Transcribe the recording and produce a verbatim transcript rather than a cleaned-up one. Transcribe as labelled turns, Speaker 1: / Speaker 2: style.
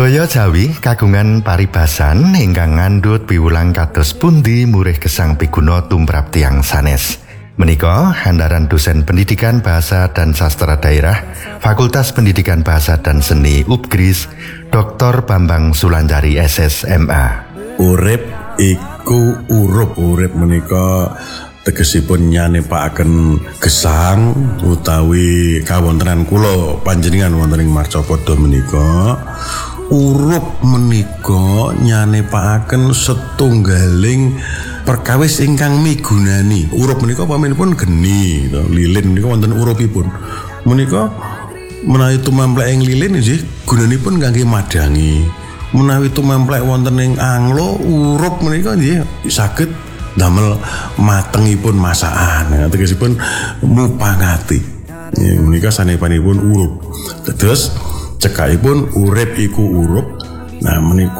Speaker 1: Budaya Jawi kagungan paribasan ingkang ngandhut piwulang kados pundi murih gesang piguna tumrap tiyang sanes. Menika handaran dosen pendidikan bahasa dan sastra daerah Fakultas Pendidikan Bahasa dan Seni U P G R I S Doktor Bambang Sulanjari S S M A.
Speaker 2: Urip iku urup. Urip menika tegesipun nyanepaken gesang utawi kawontenan kula panjenengan wonten ing Marcapada menika. Urup menika nyanepakaken setunggaling perkawis ingkang migunani. Urup menika pamanipun geni, lilin menika wonten urupipun. Menika menawi tumamplek ing lilin nggih gunanipun kangge madangi. Menawi tumamplek wonten ing anglo, urup menika nggih saged damel matengipun masakan. Tegesipun mupangati. Ya, menika sanepanipun urup. Terus cekakipun urip iku urup. Nah menika